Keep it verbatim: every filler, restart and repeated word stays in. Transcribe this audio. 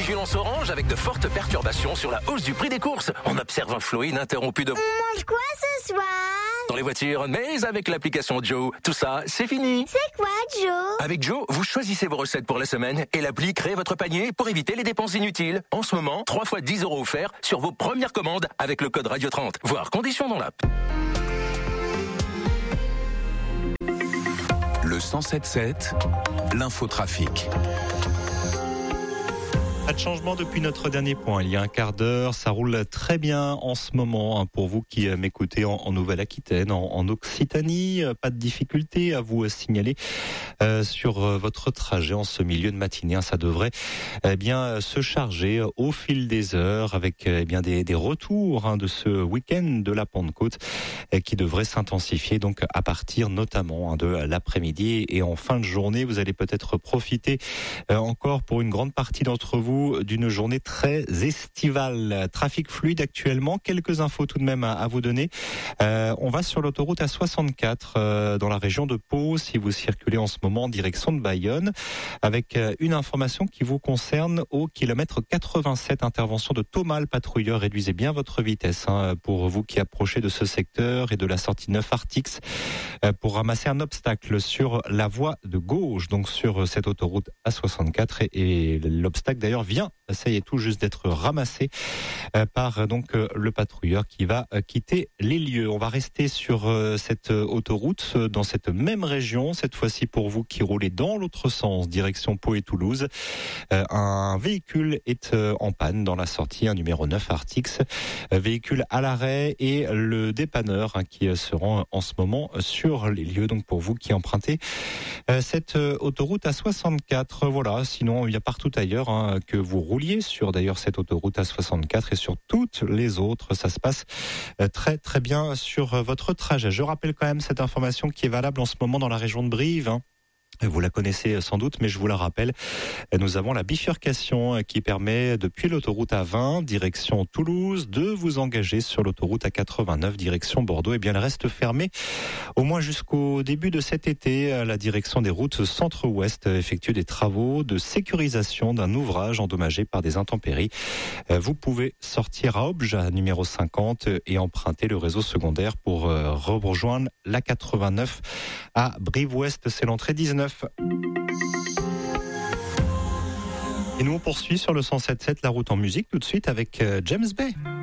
vigilance orange avec de fortes perturbations sur la hausse du prix des courses. On observe un flot ininterrompu de... On mange quoi ce soir? Dans les voitures, mais avec l'application Joe, tout ça, c'est fini. C'est quoi, Joe? Avec Joe, vous choisissez vos recettes pour la semaine et l'appli crée votre panier pour éviter les dépenses inutiles. En ce moment, trois fois dix euros offerts sur vos premières commandes avec le code Radio trente. Voir conditions dans l'app. Le cent sept sept, l'infotrafic. Pas de changement depuis notre dernier point. Il y a un quart d'heure, ça roule très bien en ce moment. Pour vous qui m'écoutez en, en Nouvelle-Aquitaine, en, en Occitanie, pas de difficulté à vous signaler euh, sur votre trajet en ce milieu de matinée. Ça devrait eh bien se charger au fil des heures avec eh bien des, des retours hein, de ce week-end de la Pentecôte eh, qui devrait s'intensifier donc à partir notamment hein, de l'après-midi et en fin de journée. Vous allez peut-être profiter euh, encore pour une grande partie d'entre vous d'une journée très estivale. Trafic fluide actuellement. Quelques infos tout de même à, à vous donner. Euh, on va sur l'autoroute A soixante-quatre euh, dans la région de Pau si vous circulez en ce moment en direction de Bayonne avec euh, une information qui vous concerne au kilomètre quatre-vingt-sept. Intervention de Thomas le patrouilleur. Réduisez bien votre vitesse hein, pour vous qui approchez de ce secteur et de la sortie neuf Artix euh, pour ramasser un obstacle sur la voie de gauche donc sur cette autoroute A soixante-quatre et, et l'obstacle d'ailleurs vient, ça y est tout juste d'être ramassé euh, par donc euh, le patrouilleur qui va euh, quitter les lieux. On va rester sur euh, cette euh, autoroute euh, dans cette même région, cette fois-ci pour vous qui roulez dans l'autre sens, direction Pau et Toulouse. Euh, un véhicule est euh, en panne dans la sortie, un numéro neuf Artix, euh, véhicule à l'arrêt et le dépanneur hein, qui euh, se rend en ce moment sur les lieux. Donc pour vous qui empruntez euh, cette euh, autoroute A soixante-quatre, voilà. Sinon il y a partout ailleurs hein, que vous rouliez sur d'ailleurs cette autoroute A soixante-quatre et sur toutes les autres. Ça se passe très très bien sur votre trajet. Je rappelle quand même cette information qui est valable en ce moment dans la région de Brive. Hein. Vous la connaissez sans doute, mais je vous la rappelle. Nous avons la bifurcation qui permet, depuis l'autoroute A vingt, direction Toulouse, de vous engager sur l'autoroute A quatre-vingt-neuf, direction Bordeaux. Et bien, elle reste fermée au moins jusqu'au début de cet été. La direction des routes centre-ouest effectue des travaux de sécurisation d'un ouvrage endommagé par des intempéries. Vous pouvez sortir à Obj, numéro cinquante, et emprunter le réseau secondaire pour rejoindre l'A quatre-vingt-neuf à Brive-Ouest. C'est l'entrée dix-neuf. Et nous on poursuit sur le cent sept sept la route en musique tout de suite avec James Bay.